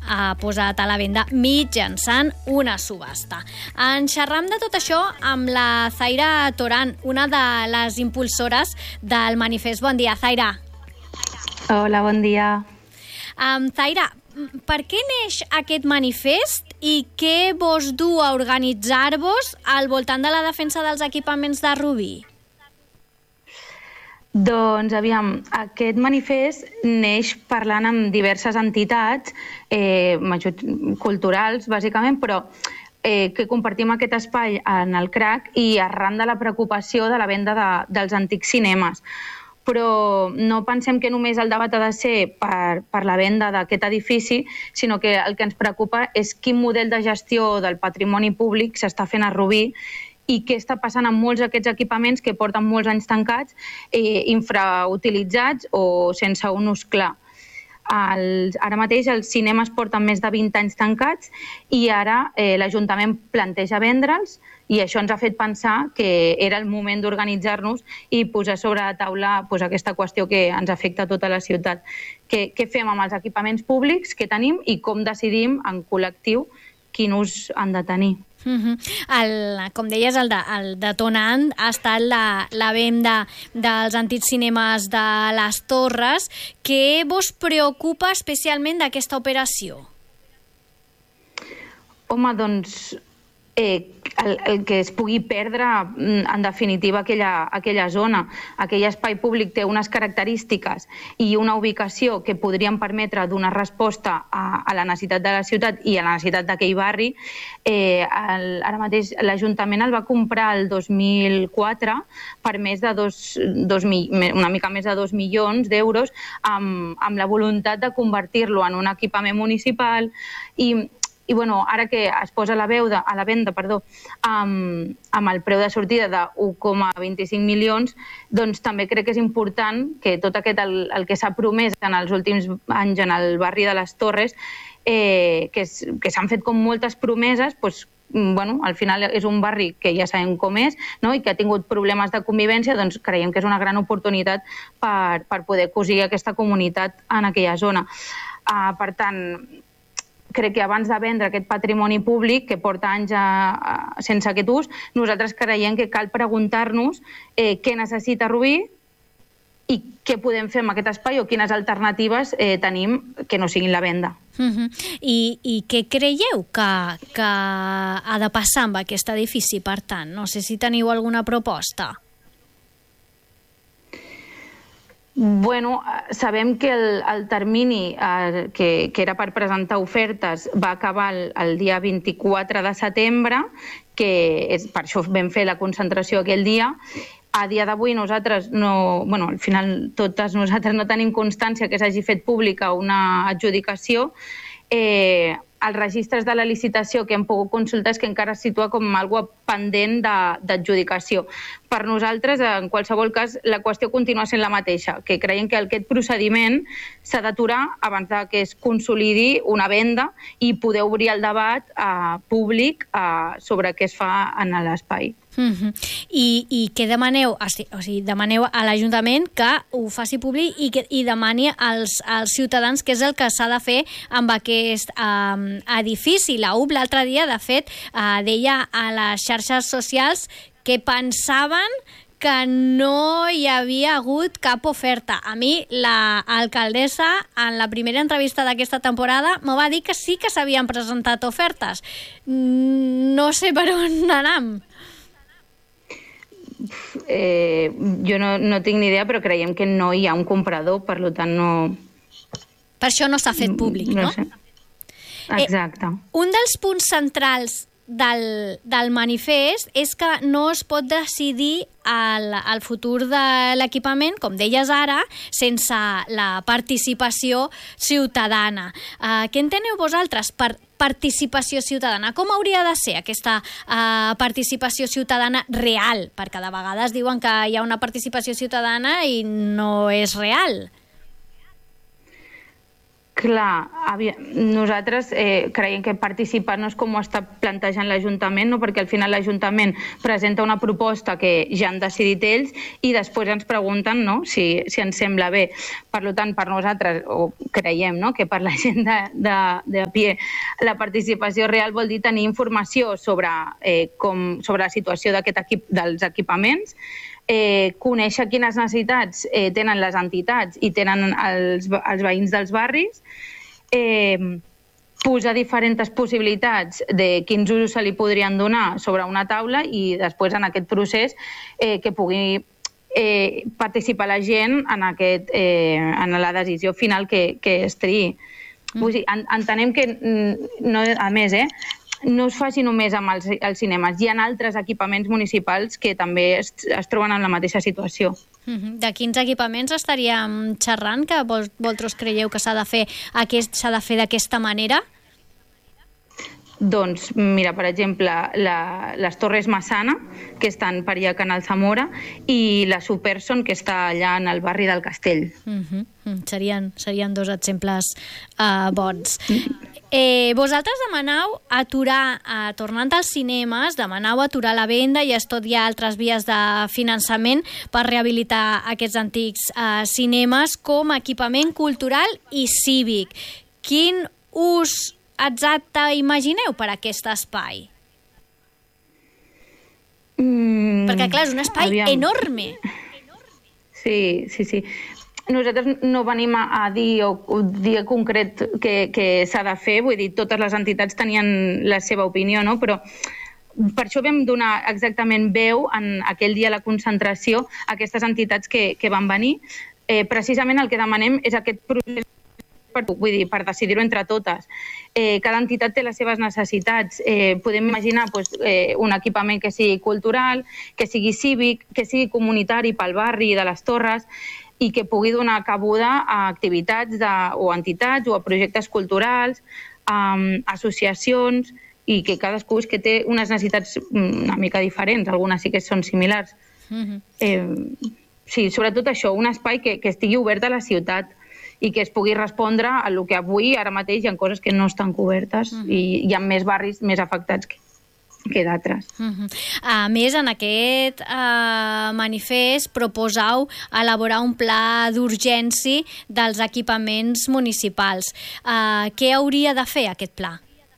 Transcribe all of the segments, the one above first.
posat a la venda mitjançant una subhasta. En xerram de tot això amb la Zaira Toran, una de les impulsores del manifest. Bon dia, Zaira. Hola, bon dia. Zaira, per què neix aquest manifest i què vos du a organitzar-vos al voltant de la defensa dels equipaments de Rubí? Doncs, aviam, aquest manifest neix parlant amb diverses entitats culturals, bàsicament, però que compartim aquest espai en el CRAC i arran de la preocupació de la venda dels antics cinemes. Però no pensem que només el debat ha de ser per la venda d'aquest edifici, sinó que el que ens preocupa és quin model de gestió del patrimoni públic s'està fent a Rubí i què està passant amb molts d'aquests equipaments que porten molts anys tancats, infrautilitzats o sense un ús clar. Ara mateix els cinemes porten més de 20 anys tancats i ara l'Ajuntament planteja vendre'ls i això ens ha fet pensar que era el moment d'organitzar-nos i posar sobre la taula aquesta qüestió que ens afecta a tota la ciutat. Què fem amb els equipaments públics que tenim i com decidim en col·lectiu quin ús han de tenir. Com deies, el detonant ha estat la venda dels antics cinemes de les Torres. Què vos preocupa especialment d'aquesta operació? Home, doncs el que es pugui perdre, en definitiva, aquella zona. Aquell espai públic té unes característiques i una ubicació que podrien permetre donar resposta a la necessitat de la ciutat i a la necessitat d'aquell barri. Ara mateix l'Ajuntament el va comprar el 2004 per més de una mica més de 2 milions d'euros amb la voluntat de convertir-lo en un equipament municipal i ara que es posa a la venda amb el preu de sortida de 1,25 milions, doncs també crec que és important que tot aquest el que s'ha promès en els últims anys en el barri de les Torres, que s'han fet com moltes promeses, al final és un barri que ja sabem com és, no? I que ha tingut problemes de convivència, doncs creiem que és una gran oportunitat per poder cosir aquesta comunitat en aquella zona. Per tant, crec que abans de vendre aquest patrimoni públic que porta anys sense aquest ús, nosaltres creiem que cal preguntar-nos què necessita Rubí i què podem fer amb aquest espai o quines alternatives tenim que no siguin la venda. I què creieu que ha de passar amb aquest edifici, per tant? No sé si teniu alguna proposta. Bueno, sabem que el termini que era per presentar ofertes va acabar el dia 24 de setembre, que per això vam fer la concentració aquell dia. A dia d'avui nosaltres al final totes nosaltres no tenim constància que s'hagi fet pública una adjudicació. Els registres de la licitació que hem pogut consultar és que encara es situa com algo pendent d'adjudicació. Per nosaltres, en qualsevol cas, la qüestió continua sent la mateixa, que creiem que aquest procediment s'ha d'aturar abans que es consolidi una venda i poder obrir el debat públic sobre què es fa en l'espai. I què demaneu? O sigui, demaneu a l'Ajuntament que ho faci públic i demani als ciutadans què és el que s'ha de fer amb aquest edifici. La UB l'altre dia, de fet, deia a les xarxes socials que pensaven que no hi havia hagut cap oferta. A mi, l'alcaldessa, en la primera entrevista d'aquesta temporada, me va dir que sí que s'havien presentat ofertes. No sé per on anem. Jo no tinc ni idea, però creiem que no hi ha un comprador, per tant no... Per això no s'ha fet públic, no? sé. Exacte. Un dels punts centrals del manifest és que no es pot decidir el futur de l'equipament, com deies ara, sense la participació ciutadana. Què enteneu vosaltres per participació ciutadana? Com hauria de ser aquesta participació ciutadana real? Perquè de vegades diuen que hi ha una participació ciutadana i no és real. Clar, nosaltres creiem que participar no és com ho està plantejant l'Ajuntament, no? Perquè al final l'Ajuntament presenta una proposta que ja han decidit ells i després ens pregunten, no? si ens sembla bé. Per tant, per nosaltres, o creiem, no? Que per la gent de a pie, la participació real vol dir tenir informació sobre la situació dels equipaments, conèixer quines necessitats tenen les entitats i tenen els veïns dels barris, posar diferents possibilitats de quins usos se li podrien donar sobre una taula i després en aquest procés que pugui participar la gent en la decisió final que es triï. Vull dir, entenem que, a més, no es faci només amb els cinemes. Hi ha altres equipaments municipals que també es troben en la mateixa situació. De quins equipaments estaríem xerrant que vosaltres creieu que s'ha de fer d'aquesta manera? Doncs, mira, per exemple, les Torres Massana, que estan per allà a Canal Zamora, i la Superson, que està allà en el barri del Castell. Serien 2 exemples bons. Vosaltres demanau tornant als cinemes, demanau aturar la venda i estudiar altres vies de finançament per rehabilitar aquests antics cinemes com a equipament cultural i cívic. Quin ús exacte imagineu per a aquest espai? Perquè, clar, és un espai enorme. Sí. Nosaltres no venim a dir un dia concret que s'ha de fer, vull dir, totes les entitats tenien la seva opinió, no? Però per això vam donar exactament veu en aquell dia a la concentració a aquestes entitats que van venir. Precisament el que demanem és aquest procés per decidir-ho entre totes. Cada entitat té les seves necessitats. Podem imaginar un equipament que sigui cultural, que sigui cívic, que sigui comunitari pel barri de les Torres, i que pugui donar cabuda a activitats o entitats o a projectes culturals, associacions, i que cadascú és que té unes necessitats una mica diferents, algunes sí que són similars. Sí, sobretot això, un espai que estigui obert a la ciutat i que es pugui respondre a lo que avui, ara mateix, hi ha coses que no estan cobertes i hi ha més barris més afectats que d'altres. A més, en aquest manifest proposau elaborar un pla d'urgència dels equipaments municipals. Què hauria de fer aquest pla?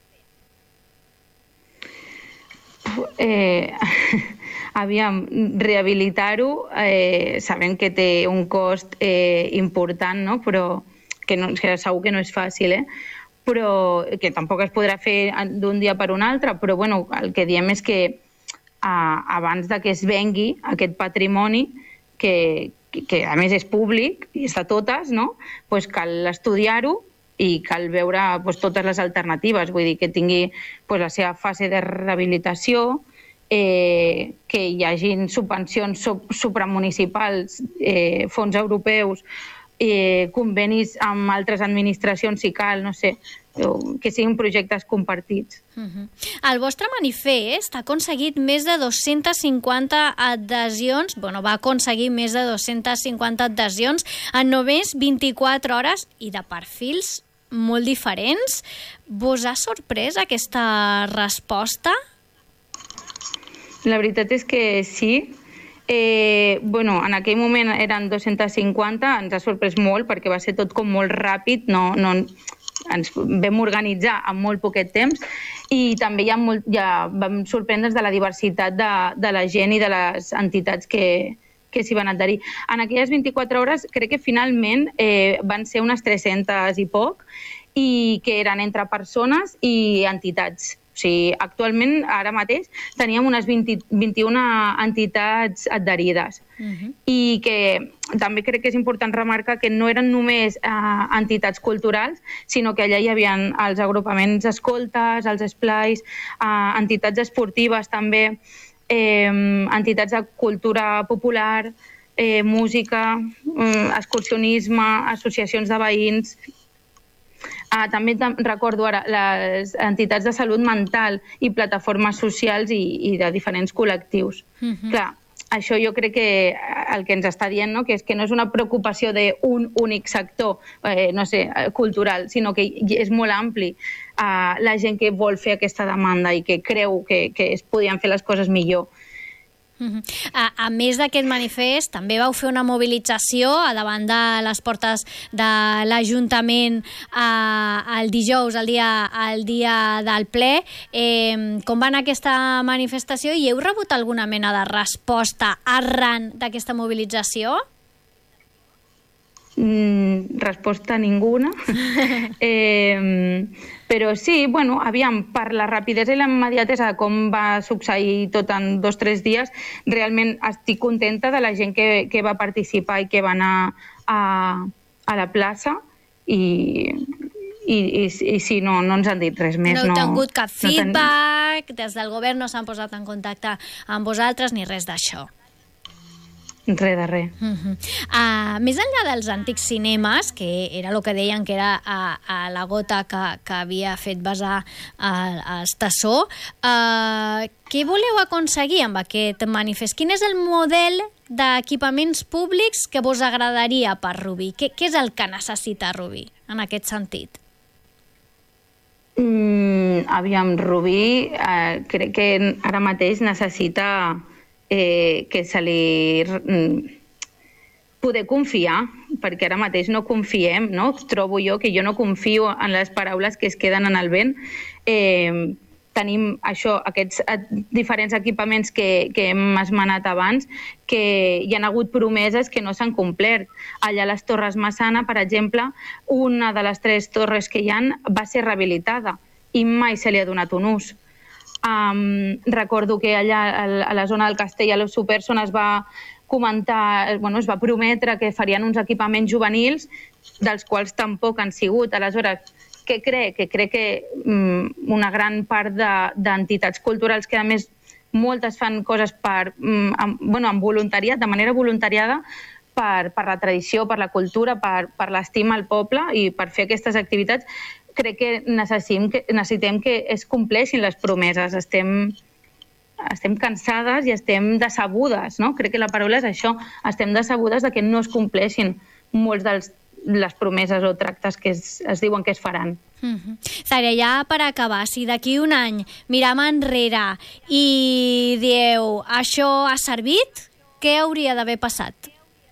Aviam, rehabilitar-ho, sabem que té un cost important, no? Però que segur que no és fàcil, però que tampoc es podrà fer d'un dia per un altre, però bueno, el que diem és que abans de que es vengui aquest patrimoni, que a més és públic i és de totes, no? Pues cal estudiar-ho i cal veure totes les alternatives, vull dir, que tingui la seva fase de rehabilitació, que hi hagin subvencions supramunicipals, fons europeus, convenis amb altres administracions si cal, no sé, que siguin projectes compartits. El vostre manifest ha aconseguit més de 250 adhesions, va aconseguir més de 250 adhesions en només 24 hores i de perfils molt diferents. Vos ha sorprès aquesta resposta? La veritat és que sí. En aquell moment eren 250, ens ha sorprès molt perquè va ser tot com molt ràpid, ens vam organitzar en molt poquet temps i també vam sorprendre'ns de la diversitat de la gent i de les entitats que s'hi van adherir. En aquelles 24 hores crec que finalment van ser unes 300 i poc i que eren entre persones i entitats. O sigui, actualment, ara mateix, teníem unes 21 entitats adherides. I que també crec que és important remarcar que no eren només entitats culturals, sinó que allà hi havia els agrupaments escoltes, els esplais, entitats esportives també, entitats de cultura popular, música, excursionisme, associacions de veïns. També recordo ara les entitats de salut mental i plataformes socials i de diferents col·lectius. Clar, això jo crec que el que ens està dient, no? Que és que no és una preocupació d'un únic sector, no sé, cultural, sinó que és molt ampli. La gent que vol fer aquesta demanda i que creu que es podien fer les coses millor. A més d'aquest manifest, també vau fer una mobilització a davant de les portes de l'Ajuntament el dijous, el dia del ple. Com va anar aquesta manifestació i heu rebut alguna mena de resposta arran d'aquesta mobilització? Resposta ninguna. Però sí, bueno, aviam, per la rapidesa i la immediatesa de com va succeir tot en 2 o 3 dies, realment estic contenta de la gent que va participar i que va anar a la plaça i sí, no ens han dit res més. No heu tingut cap feedback, des del govern no s'han posat en contacte amb vosaltres ni res d'això? Res de res. Més enllà dels antics cinemes, que era el que deien que era la gota que havia fet vessar el tassó, què voleu aconseguir amb aquest manifest? Quin és el model d'equipaments públics que vos agradaria per Rubí? Què és el que necessita Rubí en aquest sentit? Aviam, Rubí crec que ara mateix necessita que se li poder confiar, perquè ara mateix no confiem, no? Trobo jo que jo no confio en les paraules que es queden en el vent. Tenim això, aquests diferents equipaments que hem esmenat abans, que hi ha hagut promeses que no s'han complert. Allà a les Torres Massana, per exemple, una de les 3 torres que hi ha va ser rehabilitada i mai se li ha donat un ús. Recordo que allà a la zona del Castell, a l'Os Superson, es va comentar, es va prometre que farien uns equipaments juvenils, dels quals tampoc han sigut. Aleshores, què crec? Que crec que una gran part d'entitats culturals, que a més moltes fan coses amb voluntariat, de manera voluntariada, per la tradició, per la cultura, per l'estima al poble i per fer aquestes activitats, crec que necessitem que es compleixin les promeses. Estem cansades i estem decebudes, no? Crec que la paraula és això. Estem decebudes de que no es compleixin molts de les promeses o tractes que es diuen que es faran. Zaira, ja per acabar, si d'aquí un any miram enrere i dieu això ha servit, què hauria d'haver passat?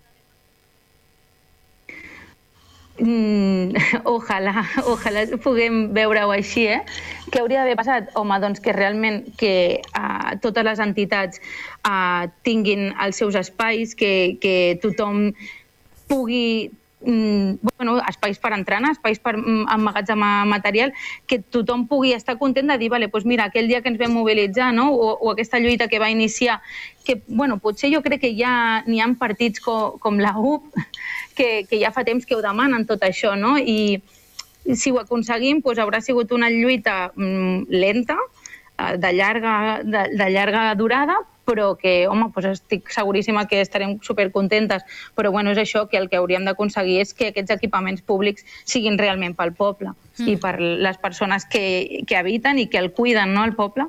Ojalà puguem veure-ho així, Què hauria d'haver passat? Home, doncs que realment totes les entitats tinguin els seus espais, que tothom pugui espais per entrenar, espais per emmagatzemar material, que tothom pugui estar content de dir, doncs mira, aquell dia que ens vam mobilitzar, no? o aquesta lluita que va iniciar, que potser jo crec que ja n'hi ha partits com la UP que ja fa temps que ho demanen tot això, no? I si ho aconseguim, haurà sigut una lluita lenta, de llarga durada, però que, estic seguríssima que estarem supercontentes. Però és això, que el que hauríem d'aconseguir és que aquests equipaments públics siguin realment pel poble i per les persones que habiten i que el cuiden, no, el poble.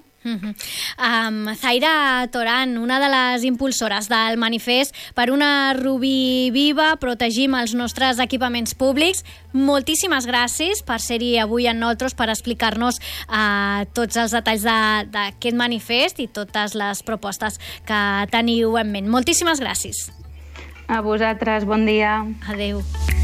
Zaira Toran, una de les impulsores del manifest per una Rubí viva, protegim els nostres equipaments públics. Moltíssimes gràcies per ser-hi avui amb nosaltres, per explicar-nos tots els detalls d'aquest manifest i totes les propostes que teniu en ment. Moltíssimes gràcies. A vosaltres, bon dia. Adéu.